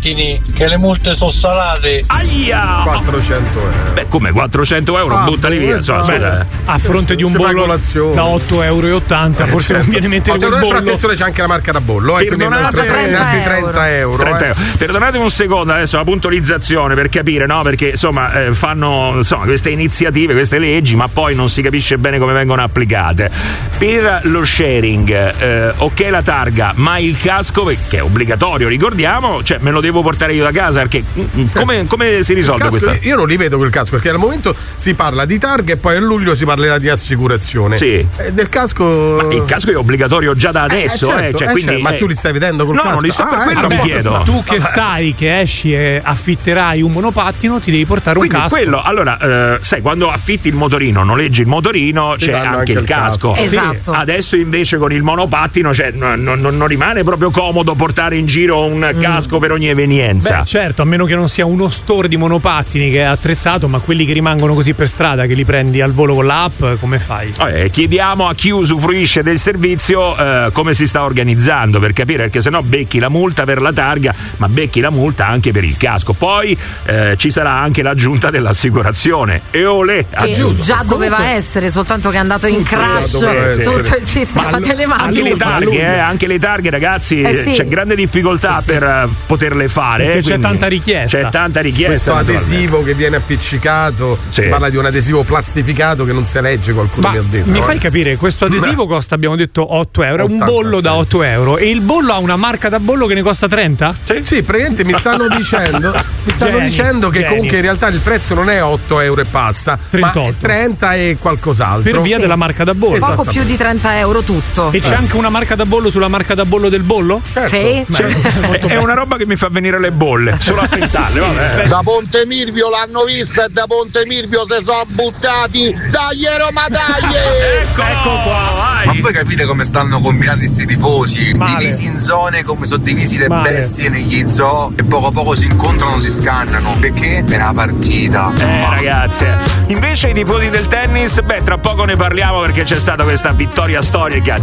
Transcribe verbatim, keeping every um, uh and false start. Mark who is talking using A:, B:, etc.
A: monopattini che le multe sono salate.
B: Aia!
C: quattrocento euro.
B: Beh, come quattrocento euro?
C: Ah,
B: buttali via. Insomma,
C: beh,
D: a fronte di un bollo da otto euro e ottanta,
C: eh,
D: forse
C: certo.
D: non viene a mettere quel bollo.
C: Però attenzione, c'è anche la marca da bollo. Eh,
B: Perdonate,
C: altri trenta euro.
B: trenta euro.
C: Eh.
B: Perdonate un secondo adesso la puntualizzazione per capire, no? Perché insomma eh, fanno insomma, queste iniziative, queste leggi, ma poi non si capisce bene come vengono applicate. Per lo sharing, eh, ok la targa, ma il casco, che è obbligatorio, ricordiamo, cioè me lo devo portare io da casa, perché come, come si risolve
C: casco,
B: questa?
C: Io non li vedo quel casco, perché al momento si parla di targa e poi a luglio si parlerà di assicurazione.
B: Sì.
C: Eh, del casco.
B: Ma il casco è obbligatorio già da adesso,
C: eh, certo,
B: eh, cioè,
C: eh,
B: quindi,
C: certo. Ma
B: eh,
C: tu li stai vedendo col
B: no,
C: casco?
B: No, non li sto per
C: ah,
B: quello
C: eh,
B: mi chiedo.
D: Tu che sai che esci e affitterai un monopattino, ti devi portare un
B: Quindi
D: casco.
B: quello, allora, eh, sai, quando affitti il motorino, noleggi il motorino,
C: Ti
B: c'è
C: danno
B: anche,
C: anche
B: il
C: il
B: casco.
C: casco.
E: Esatto.
B: Adesso invece con il monopattino, cioè, non, non, non rimane proprio comodo portare in giro un
D: Mm.
B: casco per ogni evenienza.
D: Beh, certo, a meno che non sia uno store di monopattini che è attrezzato, ma quelli che rimangono così per strada, che li prendi al volo con l'app, come fai?
B: Eh, chiediamo a chi usufruisce del servizio eh, come si sta organizzando, per capire, perché sennò becchi la multa per la targa, ma becchi la multa anche per il casco. Poi eh, ci sarà anche l'aggiunta dell'assicurazione. E olè,
E: Che già doveva
D: Comunque,
E: essere, soltanto che è andato in crash,
C: doveva
E: tutto
B: essere.
E: il sistema telematico.
B: anche le
D: luglio, a
B: targhe,
D: luglio.
B: eh, anche le targhe, ragazzi,
E: Eh sì.
B: c'è grande difficoltà per uh, poterle fare.
D: Perché
B: eh,
D: c'è
B: quindi
D: tanta richiesta.
B: C'è tanta richiesta.
C: Questo adesivo che viene appiccicato,
B: Sì.
C: si parla di un adesivo plastificato che non si legge, qualcuno
D: Ma
C: mi ha detto.
D: mi
C: eh.
D: fai capire, questo adesivo costa, abbiamo detto, otto euro, è un
C: ottantasei.
D: bollo da otto euro e il bollo ha una marca da bollo che ne costa trenta?
C: Sì, sì, praticamente mi stanno dicendo mi stanno
D: Geni,
C: dicendo che
D: geni.
C: comunque in realtà il prezzo non è otto euro e passa,
D: trentotto.
C: ma è trenta e qualcos'altro.
D: Per via
E: Sì.
D: della marca da bollo.
C: Esatto.
E: Poco più di trenta euro tutto.
D: E c'è anche una marca da bollo sulla marca da bollo del bollo?
C: Certo.
E: Sì.
D: Beh,
B: È una roba che mi fa venire le bolle solo a pensarle, vabbè.
F: Da Ponte Milvio l'hanno vista e da Ponte Milvio si sono buttati. Dai Roma, dai!
B: Ecco qua, vai.
G: Ma voi capite come stanno combinati sti tifosi?
D: Male.
G: Divisi in zone come sono divisi le
D: Male.
G: bestie negli zoo e poco a poco si incontrano, si scannano. Perché? È una partita.
B: Eh ragazzi, invece i tifosi del tennis, beh tra poco ne parliamo perché c'è stata questa vittoria storica